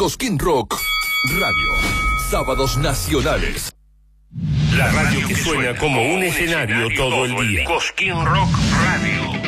Cosquín Rock Radio. Sábados nacionales. La radio que suena como un escenario todo el día. Cosquín Rock Radio.